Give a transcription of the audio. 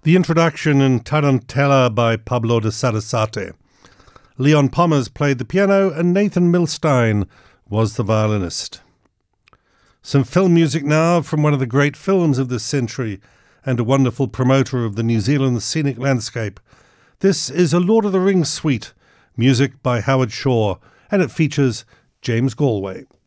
The introduction in Tarantella by Pablo de Sarasate. Leon Pommers played the piano and Nathan Milstein was the violinist. Some film music now from one of the great films of this century and a wonderful promoter of the New Zealand scenic landscape. This is a Lord of the Rings suite, music by Howard Shaw, and it features James Galway.